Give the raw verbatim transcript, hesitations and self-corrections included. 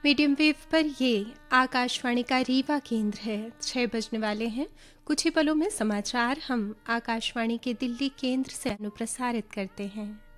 Medium wave पर ये आकाशवाणी का रीवा केंद्र है। छः बजने वाले हैं। कुछ ही पलों में समाचार हम आकाशवाणी के दिल्ली केंद्र से अनुप्रसारित करते हैं।